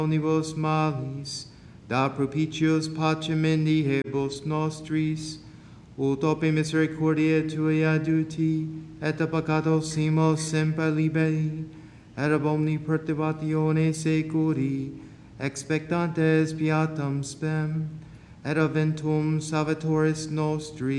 omnibus malis, da propitios pacem indihebus nostris, ut ope misericordiae tuae aduti, et a peccato simo semper liberi, et ab omni perturbatione securi, expectantes beatam spem, et aventum salvatoris nostri,